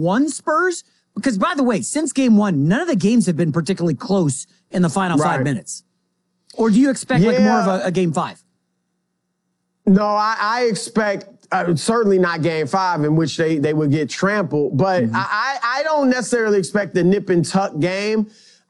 one, Spurs? Because, by the way, since game one, none of the games have been particularly close in the final 5 minutes. Or do you expect like more of a game 5? No, I expect certainly not game 5 in which they would get trampled. But I don't necessarily expect the nip and tuck game.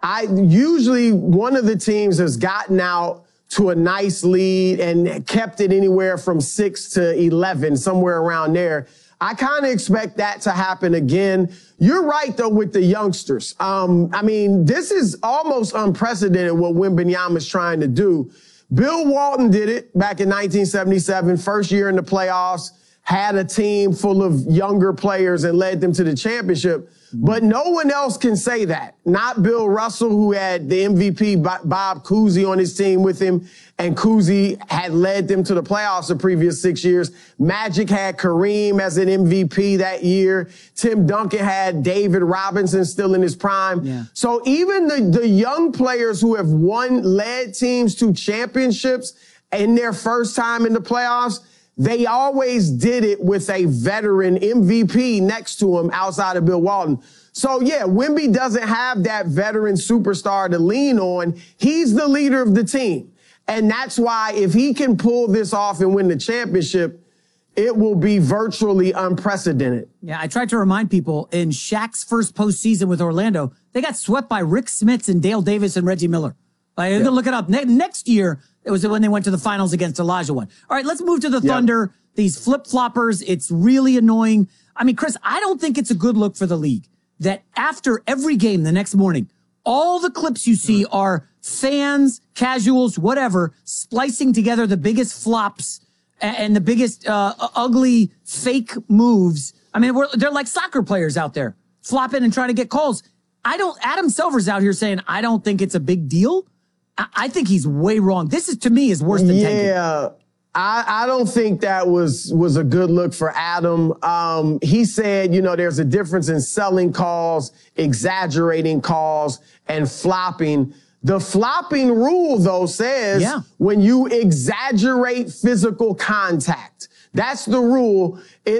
Usually one of the teams has gotten out to a nice lead and kept it anywhere from 6 to 11, somewhere around there. I kind of expect that to happen again. You're right, though, with the youngsters. I mean, this is almost unprecedented what Wembanyama's trying to do. Bill Walton did it back in 1977, first year in the playoffs, had a team full of younger players and led them to the championship. But no one else can say that. Not Bill Russell, who had the MVP Bob Cousy on his team with him, and Cousy had led them to the playoffs the previous 6 years. Magic had Kareem as an MVP that year. Tim Duncan had David Robinson still in his prime. Yeah. So even the young players who have led teams to championships in their first time in the playoffs, they always did it with a veteran MVP next to him outside of Bill Walton. So, yeah, Wemby doesn't have that veteran superstar to lean on. He's the leader of the team. And that's why if he can pull this off and win the championship, it will be virtually unprecedented. Yeah, I tried to remind people in Shaq's first postseason with Orlando, they got swept by Rick Smits and Dale Davis and Reggie Miller. You can look it up. Next year, it was when they went to the finals against Olajuwon. All right, let's move to the Thunder. These flip-floppers, it's really annoying. I mean, Chris, I don't think it's a good look for the league that after every game the next morning, all the clips you see are fans, casuals, whatever, splicing together the biggest flops and the biggest ugly fake moves. I mean, they're like soccer players out there flopping and trying to get calls. Adam Silver's out here saying, I don't think it's a big deal. I think he's way wrong. This is, to me, is worse than tanking. Yeah, I don't think that was a good look for Adam. He said, there's a difference in selling calls, exaggerating calls, and flopping. The flopping rule, though, says when you exaggerate physical contact, that's the rule.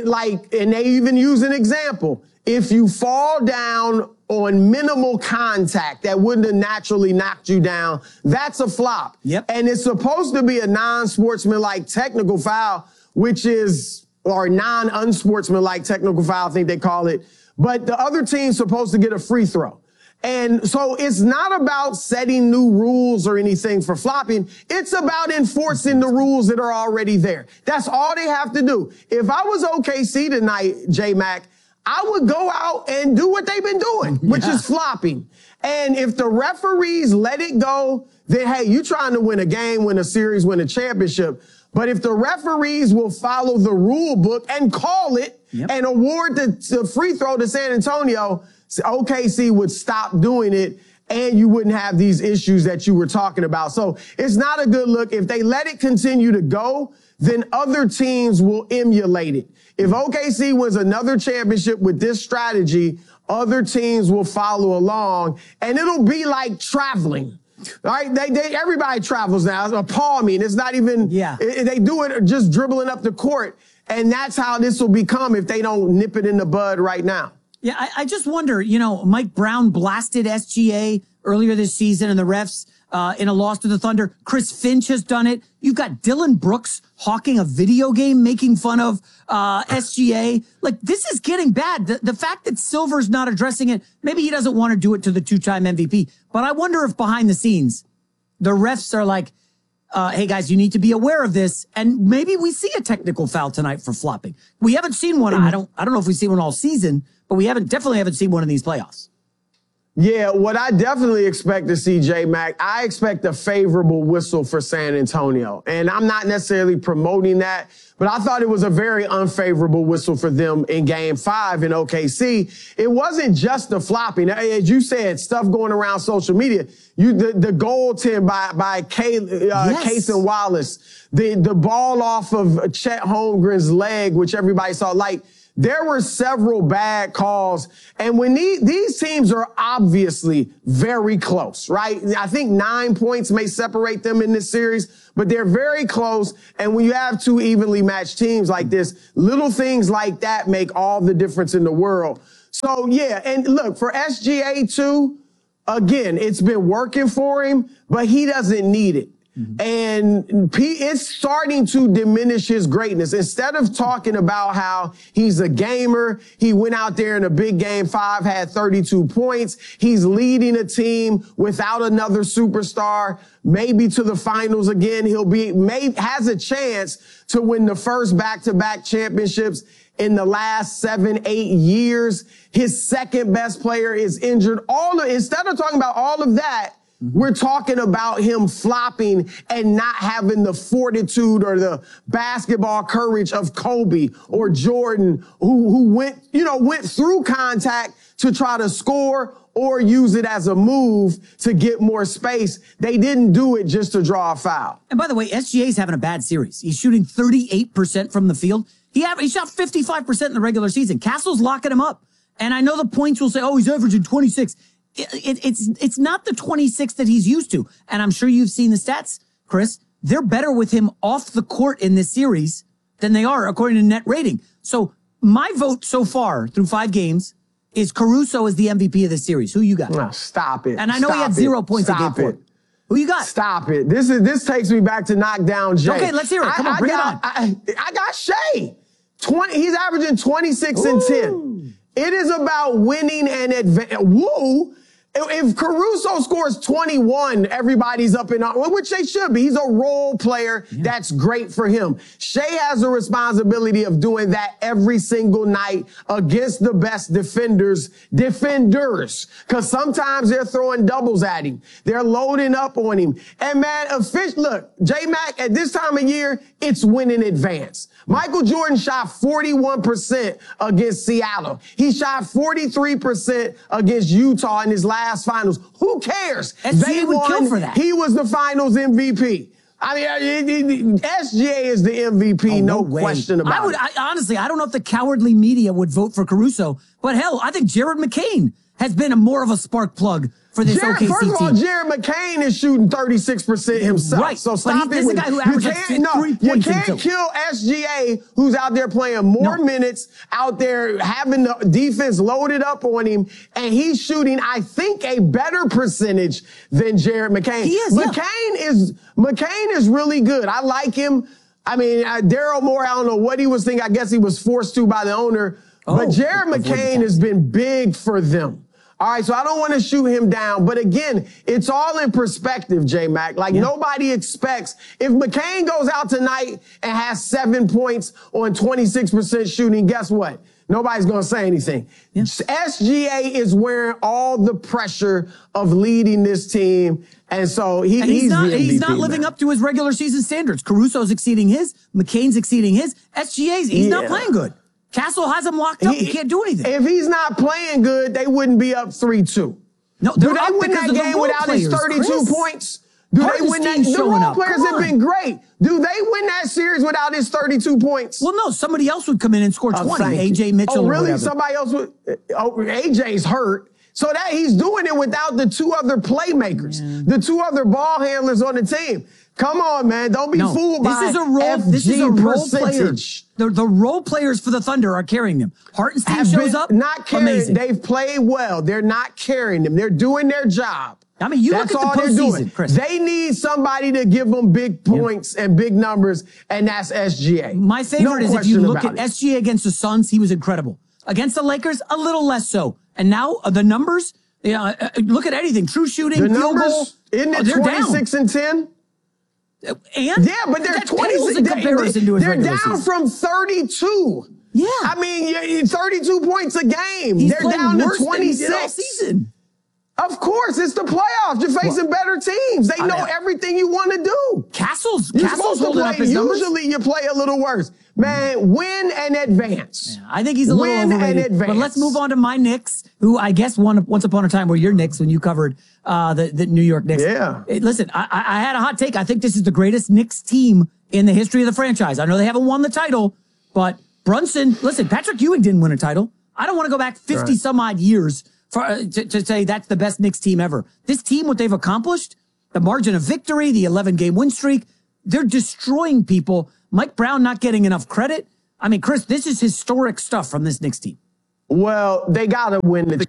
And they even use an example. If you fall down on minimal contact that wouldn't have naturally knocked you down, that's a flop. Yep. And it's supposed to be a non-sportsmanlike technical foul, or non-unsportsmanlike technical foul, I think they call it. But the other team's supposed to get a free throw. And so it's not about setting new rules or anything for flopping. It's about enforcing the rules that are already there. That's all they have to do. If I was OKC tonight, J-Mac, I would go out and do what they've been doing, which is flopping. And if the referees let it go, then, hey, you're trying to win a game, win a series, win a championship. But if the referees will follow the rule book and call it and award the free throw to San Antonio, OKC would stop doing it and you wouldn't have these issues that you were talking about. So it's not a good look. If they let it continue to go, then other teams will emulate it. If OKC wins another championship with this strategy, other teams will follow along, and it'll be like traveling. All right, everybody travels now. It's a palming. It's not even. They do it just dribbling up the court, and that's how this will become if they don't nip it in the bud right now. Yeah, I just wonder. Mike Brown blasted SGA earlier this season, and the refs in a loss to the Thunder. Chris Finch has done it. You've got Dylan Brooks hawking a video game, making fun of SGA. Like, this is getting bad. The fact that Silver's not addressing it, maybe he doesn't want to do it to the two-time MVP. But I wonder if behind the scenes, the refs are like, hey, guys, you need to be aware of this. And maybe we see a technical foul tonight for flopping. We haven't seen one. I don't know if we've seen one all season, but we definitely haven't seen one in these playoffs. Yeah, what I definitely expect to see, J-Mac, I expect a favorable whistle for San Antonio. And I'm not necessarily promoting that, but I thought it was a very unfavorable whistle for them in Game 5 in OKC. It wasn't just the flopping. As you said, stuff going around social media. The goaltend by Cason Wallace, the ball off of Chet Holmgren's leg, which everybody saw, there were several bad calls. And when these teams are obviously very close, right? I think 9 points may separate them in this series, but they're very close. And when you have two evenly matched teams like this, little things like that make all the difference in the world. So, yeah, and look, for SGA too, again, it's been working for him, but he doesn't need it. And it's starting to diminish his greatness. Instead of talking about how he's a gamer, he went out there in a big game 5, had 32 points. He's leading a team without another superstar, maybe to the finals again. Has a chance to win the first back-to-back championships in the last 7-8 years. His second best player is injured. Instead of talking about all of that, we're talking about him flopping and not having the fortitude or the basketball courage of Kobe or Jordan, who went through contact to try to score or use it as a move to get more space. They didn't do it just to draw a foul. And by the way, SGA's having a bad series. He's shooting 38% from the field. He shot 55% in the regular season. Castle's locking him up. And I know the points will say, oh, he's averaging 26. It's not the 26 that he's used to. And I'm sure you've seen the stats, Chris. They're better with him off the court in this series than they are according to net rating. So my vote so far through 5 games is Caruso as the MVP of this series. Who you got? No, stop it. And I know he had 0 points in game 4. Who you got? Stop it. This takes me back to knockdown Jay. Okay, let's hear it. Come on, bring it on. I got Shea. He's averaging 26 and 10. It is about winning and advance. Woo! If Caruso scores 21, everybody's up in arms, which they should be. He's a role player. Yeah. That's great for him. Shea has a responsibility of doing that every single night against the best defenders, because sometimes they're throwing doubles at him. They're loading up on him. And man, look, J-Mac, at this time of year, it's win in advance. Michael Jordan shot 41% against Seattle. He shot 43% against Utah in his last finals. Who cares? SGA would kill for that. He was the finals MVP. I mean, SGA is the MVP, no question about it. Honestly, I don't know if the cowardly media would vote for Caruso, but hell, I think Jared McCain has been more of a spark plug for this OKC team. First of all, Jared McCain is shooting 36% himself. Right. So stop it. This is a guy who averages 3 points. You can't kill SGA, who's out there playing more minutes, out there having the defense loaded up on him, and he's shooting, I think, a better percentage than Jared McCain. He is, McCain is really good. I like him. I mean, Daryl Moore, I don't know what he was thinking. I guess he was forced to by the owner. But Jared McCain has been big for them. All right, so I don't want to shoot him down. But again, it's all in perspective, J-Mac. Nobody expects, if McCain goes out tonight and has 7 points on 26% shooting, guess what? Nobody's going to say anything. Yeah. SGA is wearing all the pressure of leading this team. And so he's not living up to his regular season standards. Caruso's exceeding his. McCain's exceeding his. He's not playing good. Castle has him locked up. He can't do anything. If he's not playing good, they wouldn't be up 3-2. No, do they win that game without his 32 points? Do they win that? The role players have been great. Do they win that series without his 32 points? Well, no. Somebody else would come in and score 20. AJ Mitchell. Oh, really? Somebody else would. Oh, AJ's hurt. So that he's doing it without the 2 other playmakers, the 2 other ball handlers on the team. Come on, man. Don't be fooled by this is a role percentage. Player. The role players for the Thunder are carrying them. Hartenstein shows up. Not carrying. Amazing. They've played well. They're not carrying them. They're doing their job. I mean, that's look at the postseason, Chris. They need somebody to give them big points and big numbers, and that's SGA. My favorite is if you look at SGA against the Suns, he was incredible. Against the Lakers, a little less so. And now the numbers, look at anything. True shooting, field goal. Isn't it 26 and 10? And yeah, but they're 26 in comparison to his they're regular down season. from 32. Yeah. I mean, 32 points a game. He's they're down to 26 than he did all season. Of course, it's the playoffs. You're facing better teams. They know everything you want to do. Castle's holding up his numbers. Usually you play a little worse. Man, win and advance. Yeah, I think he's a little overrated. But let's move on to my Knicks, who I guess once upon a time were your Knicks when you covered the New York Knicks. Yeah. Listen, I had a hot take. I think this is the greatest Knicks team in the history of the franchise. I know they haven't won the title, but Brunson, listen, Patrick Ewing didn't win a title. I don't want to go back 50 some odd years to say that's the best Knicks team ever. This team, what they've accomplished, the margin of victory, the 11-game win streak, they're destroying people. Mike Brown not getting enough credit. I mean, Chris, this is historic stuff from this Knicks team. Well, they got to win the.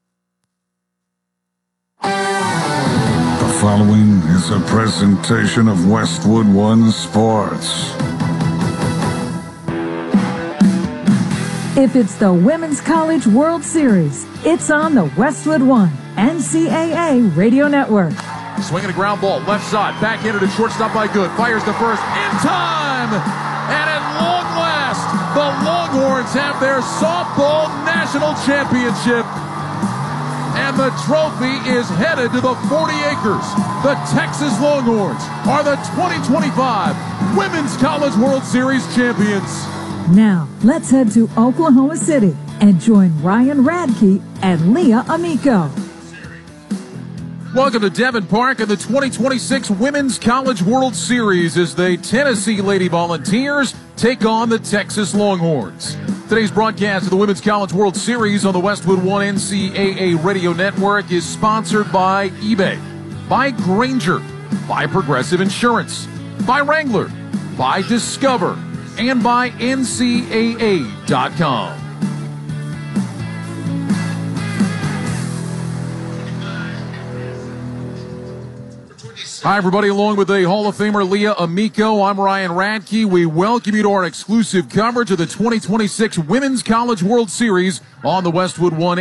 The following is a presentation of Westwood One Sports. If it's the Women's College World Series, it's on the Westwood One NCAA Radio Network. Swinging a ground ball, left side, back into the shortstop by Good. Fires the first in time! And at long last, the Longhorns have their softball national championship. And the trophy is headed to the 40 acres. The Texas Longhorns are the 2025 Women's College World Series champions. Now, let's head to Oklahoma City and join Ryan Radke and Leah Amico. Welcome to Devon Park and the 2026 Women's College World Series as the Tennessee Lady Volunteers take on the Texas Longhorns. Today's broadcast of the Women's College World Series on the Westwood One NCAA Radio Network is sponsored by eBay, by Grainger, by Progressive Insurance, by Wrangler, by Discover, and by NCAA.com. Hi, everybody. Along with the Hall of Famer Leah Amico, I'm Ryan Radke. We welcome you to our exclusive coverage of the 2026 Women's College World Series on the Westwood One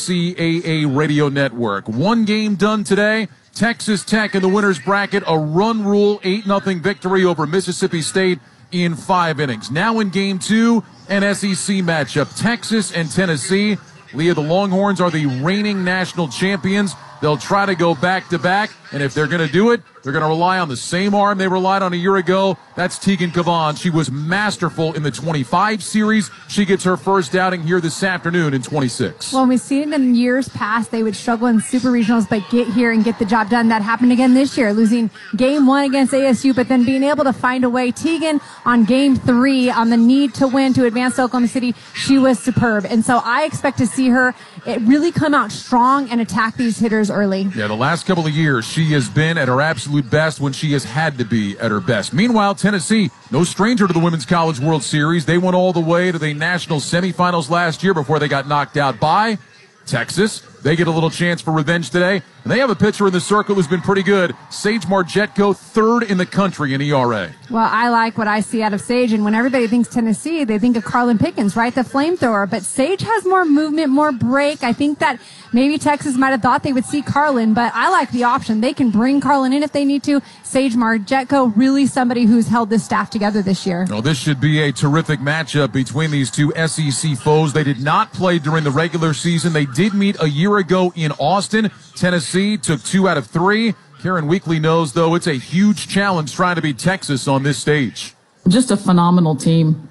NCAA Radio Network. One game done today. Texas Tech in the winner's bracket, a run rule 8-0 victory over Mississippi State in 5 innings. Now in game 2, an SEC matchup, Texas and Tennessee. Leah, the Longhorns are the reigning national champions. They'll try to go back-to-back, and if they're going to do it, they're going to rely on the same arm they relied on a year ago. That's Tegan Cavan. She was masterful in the 25 series. She gets her first outing here this afternoon in 26. Well, we've seen in years past they would struggle in super regionals, but get here and get the job done. That happened again this year, losing game 1 against ASU, but then being able to find a way. Tegan on game 3 on the need to win to advance to Oklahoma City, she was superb. And so I expect to see her really come out strong and attack these hitters early. Yeah, the last couple of years, she has been at her absolute best when she has had to be at her best. Meanwhile, Tennessee, no stranger to the Women's College World Series. They went all the way to the national semifinals last year before they got knocked out by Texas. They get a little chance for revenge today. And they have a pitcher in the circle who's been pretty good. Sage Margetko, 3rd in the country in ERA. Well, I like what I see out of Sage. And when everybody thinks Tennessee, they think of Carlin Pickens, right? The flamethrower. But Sage has more movement, more break. I think that maybe Texas might have thought they would see Carlin, but I like the option. They can bring Carlin in if they need to. Sage Margetko, really somebody who's held this staff together this year. Well, this should be a terrific matchup between these two SEC foes. They did not play during the regular season. They did meet a year ago in Austin. Tennessee took 2 out of 3. Karen Weekly knows, though, it's a huge challenge trying to beat Texas on this stage. Just a phenomenal team,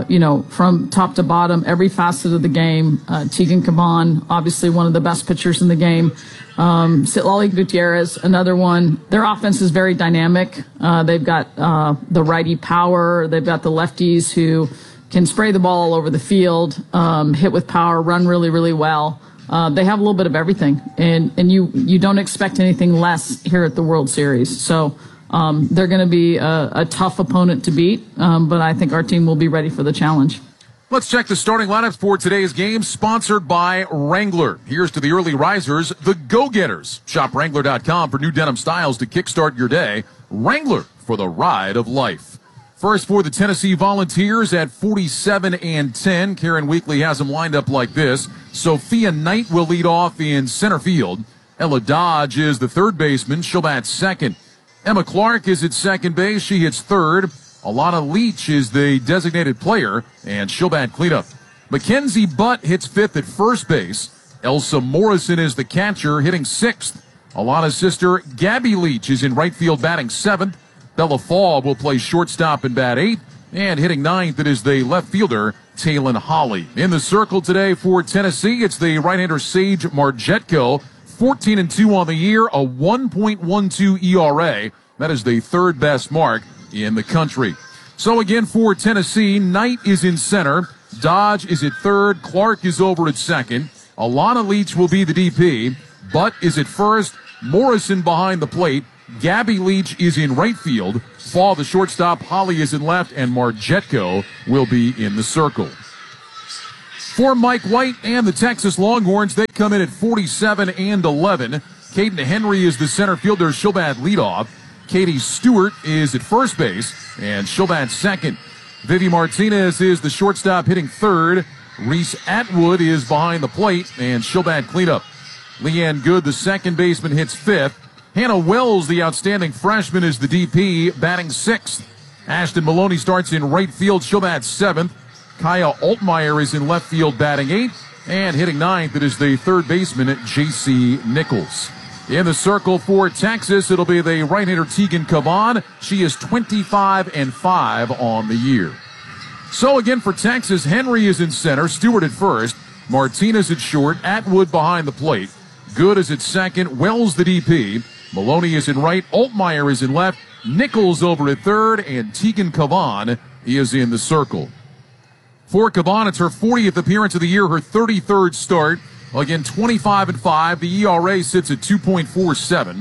from top to bottom, every facet of the game. Tegan Cavan, obviously one of the best pitchers in the game. Citlali Gutierrez, another one. Their offense is very dynamic. They've got the righty power. They've got the lefties who can spray the ball all over the field, hit with power, run really, really well. They have a little bit of everything, and you don't expect anything less here at the World Series. So they're going to be a tough opponent to beat, but I think our team will be ready for the challenge. Let's check the starting lineups for today's game, sponsored by Wrangler. Here's to the early risers, the go-getters. Shop Wrangler.com for new denim styles to kickstart your day. Wrangler for the ride of life. First for the Tennessee Volunteers at 47-10. Karen Weekly has them lined up like this. Sophia Knight will lead off in center field. Ella Dodge is the third baseman. She'll bat second. Emma Clark is at second base. She hits third. Alana Leach is the designated player, and she'll bat cleanup. Mackenzie Butt hits fifth at first base. Elsa Morrison is the catcher, hitting sixth. Alana's sister, Gabby Leach, is in right field batting seventh. Bella Fall will play shortstop and bat eighth. And hitting ninth, it is the left fielder, Taylon Holly. In the circle today for Tennessee, it's the right-hander Sage Margetko. 14-2 on the year, a 1.12 ERA. That is the third best mark in the country. So again for Tennessee, Knight is in center. Dodge is at third. Clark is over at second. Alana Leach will be the DP. Butt is at first. Morrison behind the plate. Gabby Leach is in right field. Fall, the shortstop. Holly is in left. And Margetko will be in the circle. For Mike White and the Texas Longhorns, they come in at 47 and 11. Caden Henry is the center fielder. Shobad leadoff. Katie Stewart is at first base, and Shobad second. Vivi Martinez is the shortstop hitting third. Reese Atwood is behind the plate, and Shobad cleanup. Leanne Good, the second baseman, hits fifth. Hannah Wells, the outstanding freshman, is the DP, batting sixth. Ashton Maloney starts in right field. Shobad seventh. Kaya Altmaier is in left field, batting eighth. And hitting ninth, it is the third baseman, J.C. Nichols. In the circle for Texas, it'll be the right-hander Tegan Cavan. She is 25 and 5 on the year. So again for Texas, Henry is in center, Stewart at first, Martinez at short, Atwood behind the plate. Good is at second, Wells the DP. Maloney is in right, Altmaier is in left, Nichols over at third, and Tegan Cavan is in the circle. For Cavan, it's her 40th appearance of the year, her 33rd start. Again, 25 and 5. The ERA sits at 2.47.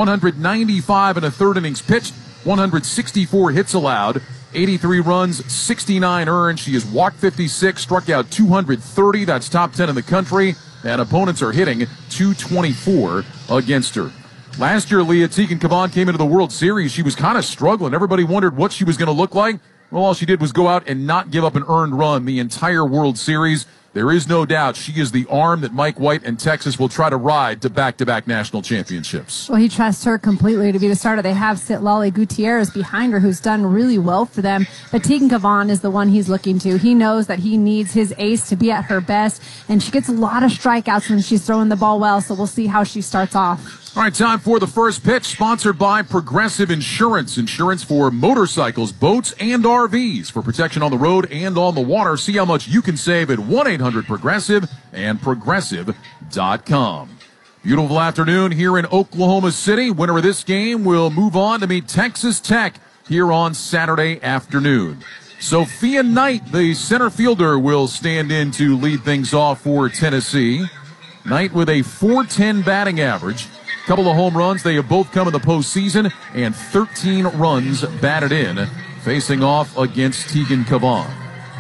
195 and a third innings pitched. 164 hits allowed. 83 runs, 69 earned. She has walked 56, struck out 230. That's top 10 in the country. And opponents are hitting 224 against her. Last year, Leah, Tegan Cavan came into the World Series. She was kind of struggling. Everybody wondered what she was going to look like. Well, all she did was go out and not give up an earned run the entire World Series. There is no doubt she is the arm that Mike White and Texas will try to ride to back-to-back national championships. Well, he trusts her completely to be the starter. They have Citlali Gutierrez behind her, who's done really well for them. But Tegan Cavan is the one he's looking to. He knows that he needs his ace to be at her best, and she gets a lot of strikeouts when she's throwing the ball well, so we'll see how she starts off. All right, time for the first pitch, sponsored by Progressive Insurance. Insurance for motorcycles, boats, and RVs for protection on the road and on the water. See how much you can save at 1-800-PROGRESSIVE and Progressive.com. Beautiful afternoon here in Oklahoma City. Winner of this game will move on to meet Texas Tech here on Saturday afternoon. Sophia Knight, the center fielder, will stand in to lead things off for Tennessee. Knight with a .410 batting average. Couple of home runs. They have both come in the postseason, and 13 runs batted in, facing off against Tegan Cavan.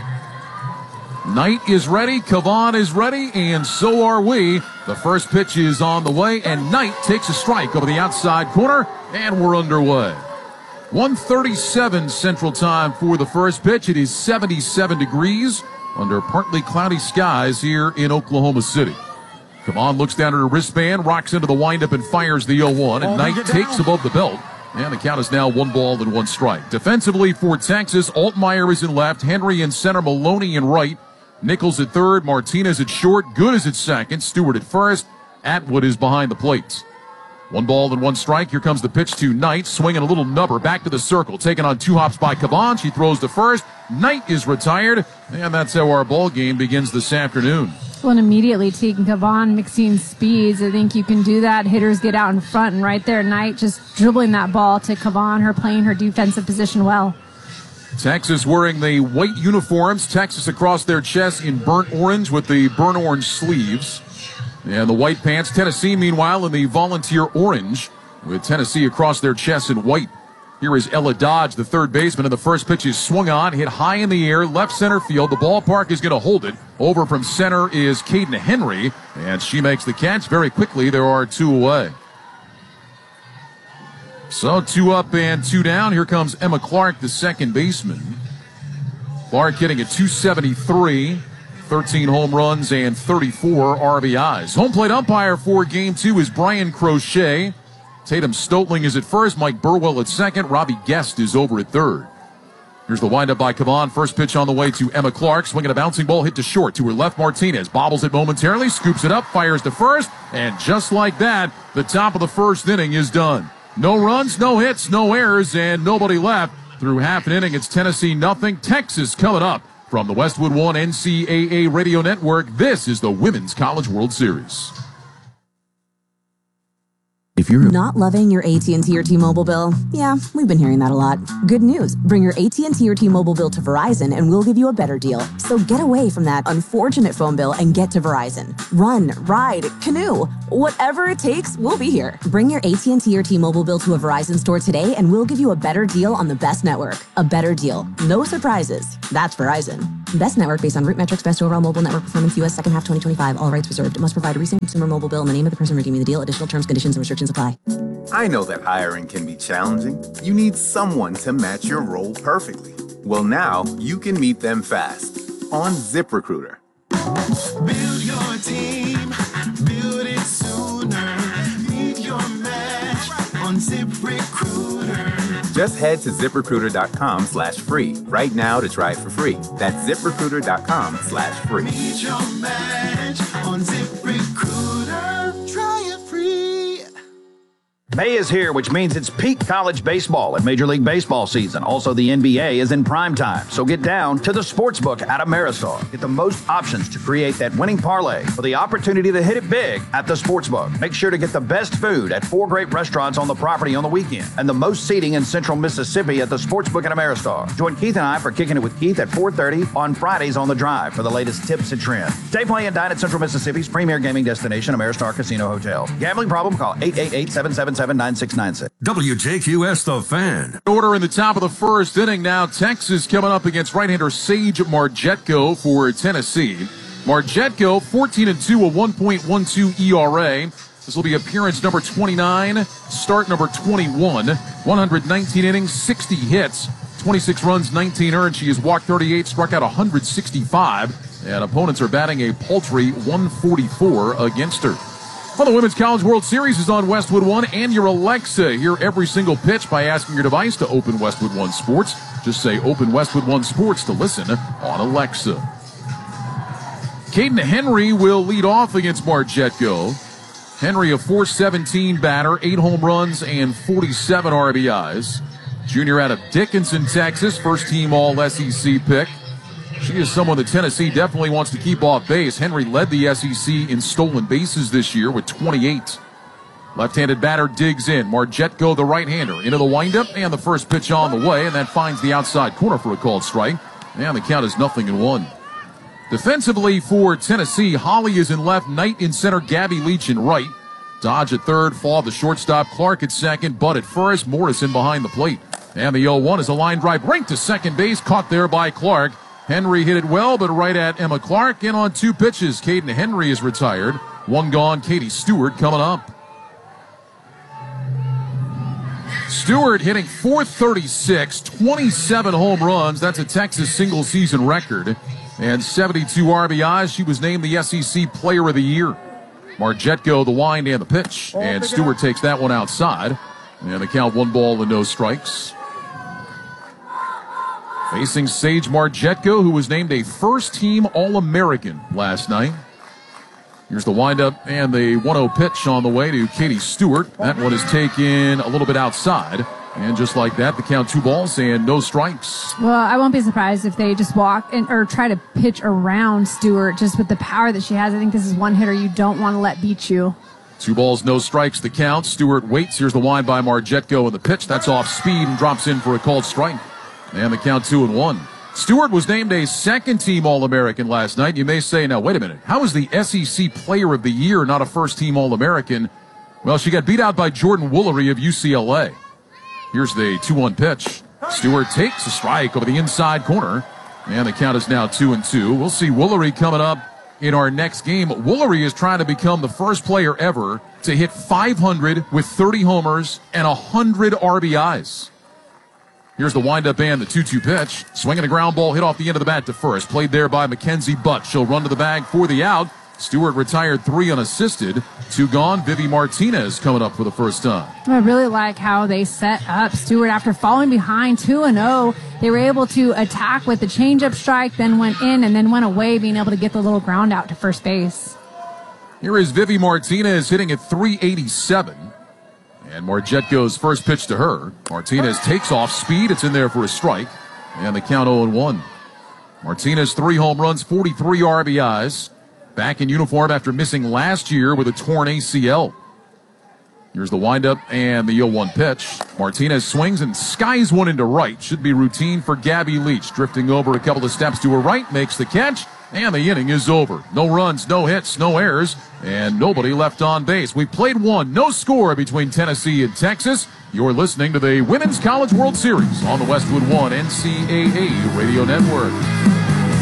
Knight is ready, Cavan is ready, and so are we. The first pitch is on the way, and Knight takes a strike over the outside corner, and we're underway. 1:37 Central Time for the first pitch. It is 77 degrees under partly cloudy skies here in Oklahoma City. Cavan looks down at her wristband, rocks into the windup, and fires the 0-1. And Knight takes above the belt. And the count is now 1 strike. Defensively for Texas, Altmaier is in left, Henry in center, Maloney in right, Nichols at third, Martinez at short, Good is at second, Stewart at first, Atwood is behind the plate. 1 strike. Here comes the pitch to Knight, swinging a little nubber back to the circle, taken on 2 hops by Cavan. She throws to first. Knight is retired, and that's how our ball game begins this afternoon. Well, and immediately Tegan Cavan mixing speeds. I think you can do that. Hitters get out in front, and right there, Knight just dribbling that ball to Cavan, her playing her defensive position well. Texas wearing the white uniforms. Texas across their chests in burnt orange with the burnt orange sleeves. And the white pants. Tennessee, meanwhile, in the volunteer orange with Tennessee across their chests in white. Here is Ella Dodge, the third baseman, and the first pitch is swung on, hit high in the air, left center field. The ballpark is going to hold it. Over from center is Caden Henry, and she makes the catch very quickly. There are 2 away. So 2 up and 2 down. Here comes Emma Clark, the second baseman. Clark hitting at .273, 13 home runs and 34 RBIs. Home plate umpire for Game 2 is Brian Crochet. Tatum Stotling is at first, Mike Burwell at second, Robbie Guest is over at third. Here's the windup by Cavan. First pitch on the way to Emma Clark, swinging a bouncing ball hit to short. To her left, Martinez bobbles it momentarily, scoops it up, fires to first, and just like that, the top of the first inning is done. No runs, no hits, no errors, and nobody left. Through half an inning, it's Tennessee nothing. Texas coming up from the Westwood One NCAA Radio Network. This is the Women's College World Series. If you're not loving your AT&T or T-Mobile bill, yeah, we've been hearing that a lot. Good news, bring your AT&T or T-Mobile bill to Verizon and we'll give you a better deal. So get away from that unfortunate phone bill and get to Verizon. Run, ride, canoe, whatever it takes, we'll be here. Bring your AT&T or T-Mobile bill to a Verizon store today and we'll give you a better deal on the best network. A better deal. No surprises. That's Verizon. Best network based on root metrics, best overall mobile network performance, U.S. second half 2025. All rights reserved. Must provide a recent consumer mobile bill and the name of the person redeeming the deal. Additional terms, conditions, and restrictions apply. I know that hiring can be challenging. You need someone to match your role perfectly. Well, now you can meet them fast on ZipRecruiter. Build your team, build it sooner. Meet your match on ZipRecruiter. Just head to ZipRecruiter.com/free right now to try it for free. That's ZipRecruiter.com/free. Meet your match on ZipRecruiter. Try it free. May is here, which means it's peak college baseball and Major League Baseball season. Also, the NBA is in prime time. So get down to the Sportsbook at Ameristar. Get the most options to create that winning parlay for the opportunity to hit it big at the Sportsbook. Make sure to get the best food at 4 great restaurants on the property on the weekend and the most seating in Central Mississippi at the Sportsbook at Ameristar. Join Keith and I for Kicking It with Keith at 4:30 on Fridays on The Drive for the latest tips and trends. Stay, play, and dine at Central Mississippi's premier gaming destination, Ameristar Casino Hotel. Gambling problem? Call 888-777-9696. WJQS The Fan. Order in the top of the first inning now. Texas coming up against right-hander Sage Margetko for Tennessee. Margetko, 14-2, a 1.12 ERA. This will be appearance number 29, start number 21. 119 innings, 60 hits, 26 runs, 19 earned. She has walked 38, struck out 165, and opponents are batting a paltry 144 against her. Well, the Women's College World Series is on Westwood One and your Alexa. Hear every single pitch by asking your device to open Westwood One Sports. Just say open Westwood One Sports to listen on Alexa. Caden Henry will lead off against Margetko. Henry, a .417 batter, 8 home runs and 47 RBIs. Junior out of Dickinson, Texas, first-team All-SEC pick. She is someone that Tennessee definitely wants to keep off base. Henry led the SEC in stolen bases this year with 28. Left-handed batter digs in. Margetko, the right-hander, into the windup, and the first pitch on the way, and that finds the outside corner for a called strike. And the count is 0-1. Defensively for Tennessee, Holly is in left, Knight in center, Gabby Leach in right. Dodge at third, Fall the shortstop, Clark at second, Budd at first, Morrison behind the plate. And the 0-1 is a line drive right to second base, caught there by Clark. Henry hit it well, but right at Emma Clark. In on 2 pitches, Caden Henry is retired. 1 gone, Katie Stewart coming up. Stewart hitting .436, 27 home runs. That's a Texas single-season record. And 72 RBIs. She was named the SEC Player of the Year. Margetko, the wind and the pitch. And Stewart takes that one outside. And the count 1 ball and no strikes. Facing Sage Margetko, who was named a first-team All-American last night. Here's the windup and the 1-0 pitch on the way to Katie Stewart. That one is taken a little bit outside. And just like that, the count 2 balls and no strikes. Well, I won't be surprised if they just walk or try to pitch around Stewart just with the power that she has. I think this is one hitter you don't want to let beat you. 2 balls, no strikes, the count. Stewart waits. Here's the wind by Margetko and the pitch. That's off speed and drops in for a called strike. And the count 2-1. Stewart was named a second-team All-American last night. You may say, now, wait a minute. How is the SEC Player of the Year not a first-team All-American? Well, she got beat out by Jordan Woolery of UCLA. Here's the 2-1 pitch. Stewart takes a strike over the inside corner. And the count is now 2-2. We'll see Woolery coming up in our next game. Woolery is trying to become the first player ever to hit 500 with 30 homers and 100 RBIs. Here's the windup and the 2-2 pitch. Swinging a ground ball hit off the end of the bat to first. Played there by Mackenzie Butt. She'll run to the bag for the out. Stewart retired 3 unassisted. 2 gone. Vivi Martinez coming up for the first time. I really like how they set up Stewart after falling behind 2-0. They were able to attack with the changeup strike, then went in and then went away, being able to get the little ground out to first base. Here is Vivi Martinez hitting at .387. And Margetko's first pitch to her. Martinez takes off speed. It's in there for a strike. And the count 0-1. Martinez, 3 home runs, 43 RBIs. Back in uniform after missing last year with a torn ACL. Here's the windup and the 0-1 pitch. Martinez swings and skies one into right. Should be routine for Gabby Leach. Drifting over a couple of steps to her right. Makes the catch. And the inning is over. No runs, no hits, no errors, and nobody left on base. We played 1, no score between Tennessee and Texas. You're listening to the Women's College World Series on the Westwood One NCAA Radio Network.